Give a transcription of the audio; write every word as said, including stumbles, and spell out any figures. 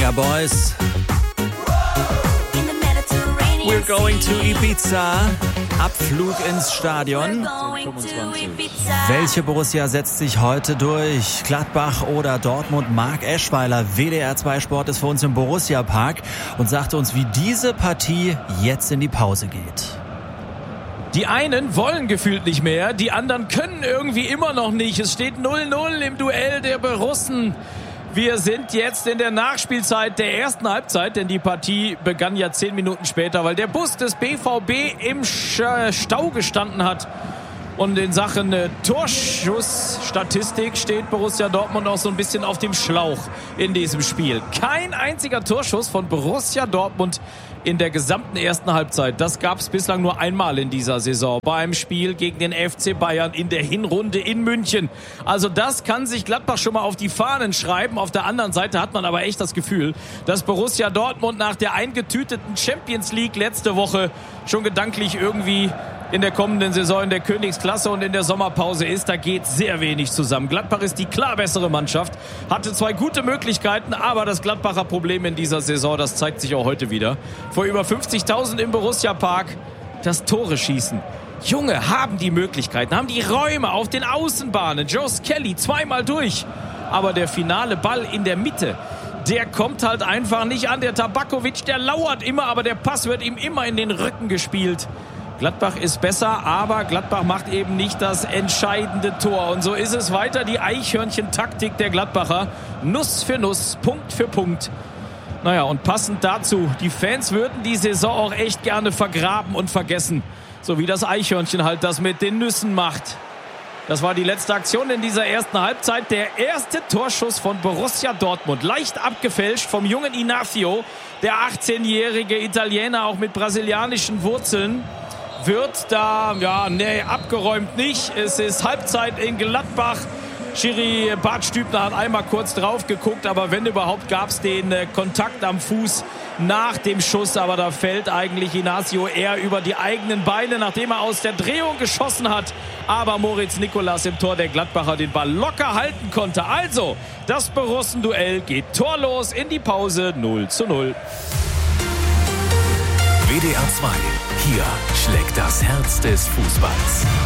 Venga Boys. We're going to Ibiza. Abflug ins Stadion. Welche Borussia setzt sich heute durch? Gladbach oder Dortmund? Marc Eschweiler, W D R zwei Sport, ist für uns im Borussia-Park und sagt uns, wie diese Partie jetzt in die Pause geht. Die einen wollen gefühlt nicht mehr, die anderen können irgendwie immer noch nicht. Es steht null null im Duell der Borussen. Wir sind jetzt in der Nachspielzeit der ersten Halbzeit, denn die Partie begann ja zehn Minuten später, weil der Bus des B V B im Stau gestanden hat. Und in Sachen äh, Torschussstatistik steht Borussia Dortmund auch so ein bisschen auf dem Schlauch in diesem Spiel. Kein einziger Torschuss von Borussia Dortmund in der gesamten ersten Halbzeit. Das gab es bislang nur einmal in dieser Saison beim Spiel gegen den F C Bayern in der Hinrunde in München. Also das kann sich Gladbach schon mal auf die Fahnen schreiben. Auf der anderen Seite hat man aber echt das Gefühl, dass Borussia Dortmund nach der eingetüteten Champions League letzte Woche schon gedanklich irgendwie in der kommenden Saison in der Königsklasse und in der Sommerpause ist. Da geht sehr wenig zusammen. Gladbach ist die klar bessere Mannschaft, hatte zwei gute Möglichkeiten, aber das Gladbacher Problem in dieser Saison, das zeigt sich auch heute wieder. Vor über fünfzigtausend im Borussia-Park, das Tore schießen. Junge, haben die Möglichkeiten, haben die Räume auf den Außenbahnen. Joe Skelly zweimal durch, aber der finale Ball in der Mitte, der kommt halt einfach nicht an. Der Tabakovic, der lauert immer, aber der Pass wird ihm immer in den Rücken gespielt. Gladbach ist besser, aber Gladbach macht eben nicht das entscheidende Tor. Und so ist es weiter die Eichhörnchen-Taktik der Gladbacher. Nuss für Nuss, Punkt für Punkt. Naja, und passend dazu, die Fans würden die Saison auch echt gerne vergraben und vergessen. So wie das Eichhörnchen halt das mit den Nüssen macht. Das war die letzte Aktion in dieser ersten Halbzeit. Der erste Torschuss von Borussia Dortmund. Leicht abgefälscht vom jungen Inacio. Der achtzehnjährige Italiener, auch mit brasilianischen Wurzeln. Wird da, ja, nee, abgeräumt nicht. Es ist Halbzeit in Gladbach. Schiri Bart Stübner hat einmal kurz drauf geguckt, aber wenn überhaupt gab es den äh, Kontakt am Fuß nach dem Schuss. Aber da fällt eigentlich Inacio eher über die eigenen Beine, nachdem er aus der Drehung geschossen hat. Aber Moritz Nicolas im Tor der Gladbacher den Ball locker halten konnte. Also, das Borussen-Duell geht torlos in die Pause, null zu null. W D R zwei. Hier schlägt das Herz des Fußballs.